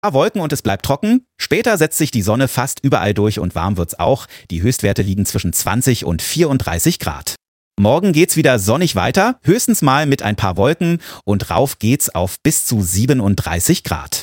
Wolken und es bleibt trocken. Später setzt sich die Sonne fast überall durch und warm wird's auch. Die Höchstwerte liegen zwischen 20 und 34 Grad. Morgen geht's wieder sonnig weiter, höchstens mal mit ein paar Wolken und rauf geht's auf bis zu 37 Grad.